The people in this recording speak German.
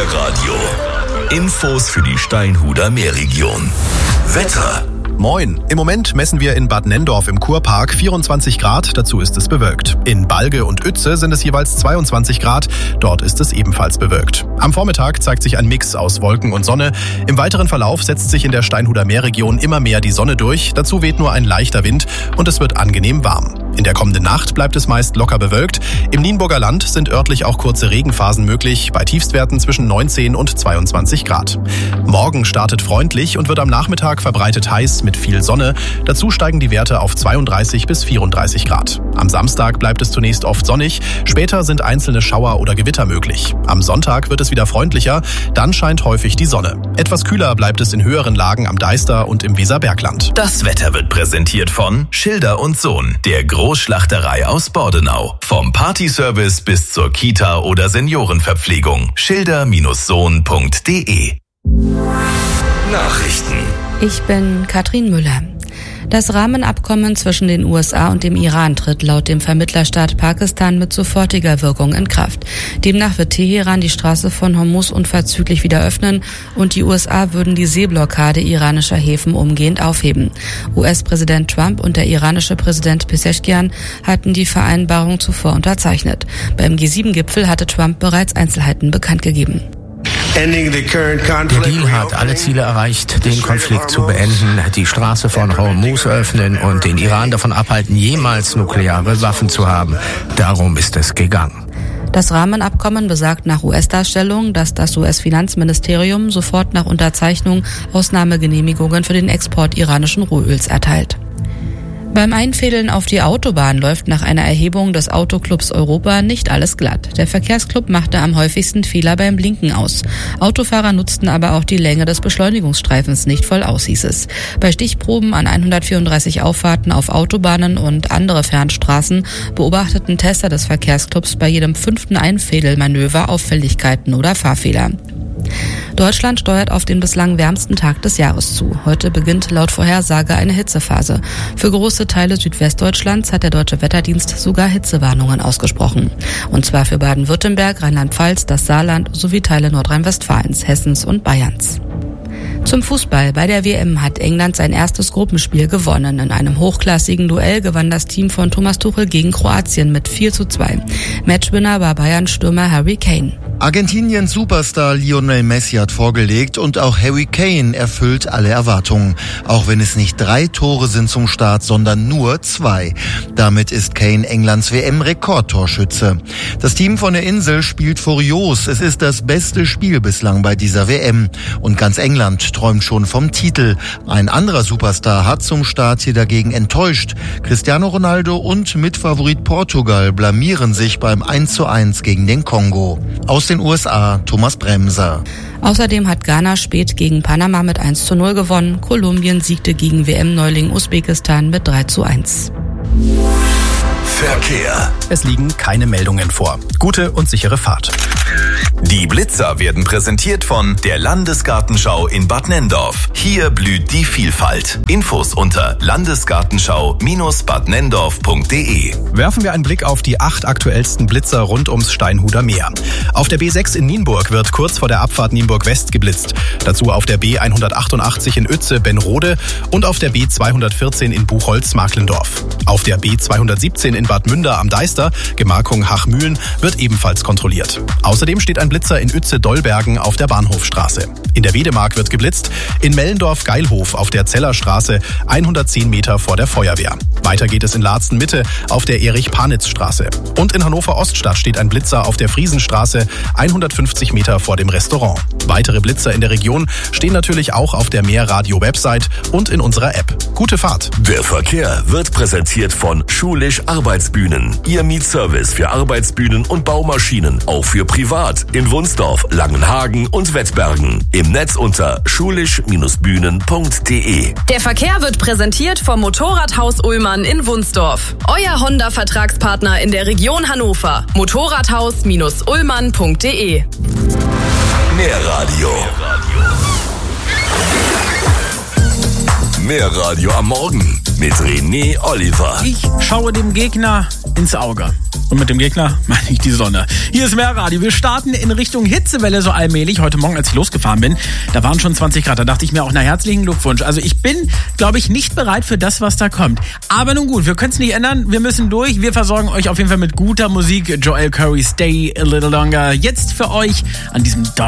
Meerradio. Infos für die Steinhuder Meerregion. Wetter. Moin. Im Moment messen wir in Bad Nenndorf im Kurpark 24 Grad, dazu ist es bewölkt. In Balge und Uetze sind es jeweils 22 Grad, dort ist es ebenfalls bewölkt. Am Vormittag zeigt sich ein Mix aus Wolken und Sonne. Im weiteren Verlauf setzt sich in der Steinhuder Meerregion immer mehr die Sonne durch, dazu weht nur ein leichter Wind und es wird angenehm warm. In der kommenden Nacht bleibt es meist locker bewölkt. Im Nienburger Land sind örtlich auch kurze Regenphasen möglich, bei Tiefstwerten zwischen 19 und 22 Grad. Morgen startet freundlich und wird am Nachmittag verbreitet heiß mit viel Sonne. Dazu steigen die Werte auf 32 bis 34 Grad. Am Samstag bleibt es zunächst oft sonnig, später sind einzelne Schauer oder Gewitter möglich. Am Sonntag wird es wieder freundlicher, dann scheint häufig die Sonne. Etwas kühler bleibt es in höheren Lagen am Deister und im Weserbergland. Das Wetter wird präsentiert von Schilder & Sohn, der Großschlachterei aus Bordenau. Vom Partyservice bis zur Kita- oder Seniorenverpflegung. Schilder-sohn.de. Nachrichten. Ich bin Katrin Müller. Das Rahmenabkommen zwischen den USA und dem Iran tritt laut dem Vermittlerstaat Pakistan mit sofortiger Wirkung in Kraft. Demnach wird Teheran die Straße von Hormuz unverzüglich wieder öffnen und die USA würden die Seeblockade iranischer Häfen umgehend aufheben. US-Präsident Trump und der iranische Präsident Pezeshkian hatten die Vereinbarung zuvor unterzeichnet. Beim G7-Gipfel hatte Trump bereits Einzelheiten bekannt gegeben. Der Deal hat alle Ziele erreicht, den Konflikt zu beenden, die Straße von Hormuz öffnen und den Iran davon abhalten, jemals nukleare Waffen zu haben. Darum ist es gegangen. Das Rahmenabkommen besagt nach US-Darstellung, dass das US-Finanzministerium sofort nach Unterzeichnung Ausnahmegenehmigungen für den Export iranischen Rohöls erteilt. Beim Einfädeln auf die Autobahn läuft nach einer Erhebung des Autoclubs Europa nicht alles glatt. Der Verkehrsclub machte am häufigsten Fehler beim Blinken aus. Autofahrer nutzten aber auch die Länge des Beschleunigungsstreifens nicht voll aus, hieß es. Bei Stichproben an 134 Auffahrten auf Autobahnen und andere Fernstraßen beobachteten Tester des Verkehrsclubs bei jedem 5. Einfädelmanöver Auffälligkeiten oder Fahrfehler. Deutschland steuert auf den bislang wärmsten Tag des Jahres zu. Heute beginnt laut Vorhersage eine Hitzephase. Für große Teile Südwestdeutschlands hat der Deutsche Wetterdienst sogar Hitzewarnungen ausgesprochen. Und zwar für Baden-Württemberg, Rheinland-Pfalz, das Saarland sowie Teile Nordrhein-Westfalens, Hessens und Bayerns. Zum Fußball. Bei der WM hat England sein erstes Gruppenspiel gewonnen. In einem hochklassigen Duell gewann das Team von Thomas Tuchel gegen Kroatien mit 4:2. Matchwinner war Bayern-Stürmer Harry Kane. Argentiniens Superstar Lionel Messi hat vorgelegt und auch Harry Kane erfüllt alle Erwartungen. Auch wenn es nicht 3 Tore sind zum Start, sondern nur 2. Damit ist Kane Englands WM-Rekordtorschütze. Das Team von der Insel spielt furios. Es ist das beste Spiel bislang bei dieser WM. Und ganz England träumt schon vom Titel. Ein anderer Superstar hat zum Start hier dagegen enttäuscht. Cristiano Ronaldo und Mitfavorit Portugal blamieren sich beim 1:1 gegen den Kongo. Aus den USA, Thomas Bremser. Außerdem hat Ghana spät gegen Panama mit 1:0 gewonnen. Kolumbien siegte gegen WM-Neuling Usbekistan mit 3:1. Verkehr. Es liegen keine Meldungen vor. Gute und sichere Fahrt. Die Blitzer werden präsentiert von der Landesgartenschau in Bad Nenndorf. Hier blüht die Vielfalt. Infos unter landesgartenschau-badnenndorf.de. Werfen wir einen Blick auf die 8 aktuellsten Blitzer rund ums Steinhuder Meer. Auf der B6 in Nienburg wird kurz vor der Abfahrt Nienburg West geblitzt. Dazu auf der B188 in Uetze-Benrode und auf der B214 in Buchholz-Marklendorf. Auf der B217 in Bad Münder am Deister, Gemarkung Hachmühlen, wird ebenfalls kontrolliert. Außerdem steht ein Blitzer in Uetze-Dollbergen auf der Bahnhofstraße. In der Wedemark wird geblitzt, in Mellendorf-Geilhof auf der Zellerstraße 110 Meter vor der Feuerwehr. Weiter geht es in Laatzen-Mitte auf der Erich-Panitz-Straße. Und in Hannover-Oststadt steht ein Blitzer auf der Friesenstraße 150 Meter vor dem Restaurant. Weitere Blitzer in der Region stehen natürlich auch auf der Meerradio-Website und in unserer App. Gute Fahrt! Der Verkehr wird präsentiert von Schulisch Arbeitsbühnen. Ihr Mietservice für Arbeitsbühnen und Baumaschinen, auch für privat in Wunsdorf, Langenhagen und Wettbergen. Im Netz unter schulisch-bühnen.de. Der Verkehr wird präsentiert vom Motorradhaus Ullmann in Wunsdorf. Euer Honda-Vertragspartner in der Region Hannover. Motorradhaus-ullmann.de. Meerradio. Meerradio am Morgen. mit René Oliver. Ich schaue dem Gegner ins Auge. Und mit dem Gegner meine ich die Sonne. Hier ist Mehrradio. Wir starten in Richtung Hitzewelle so allmählich. Heute Morgen, als ich losgefahren bin, da waren schon 20 Grad. Da dachte ich mir auch, herzlichen Glückwunsch. Also ich bin, glaube ich, nicht bereit für das, was da kommt. Aber nun gut, wir können es nicht ändern. Wir müssen durch. Wir versorgen euch auf jeden Fall mit guter Musik. Joel Curry, Stay a Little Longer. Jetzt für euch an diesem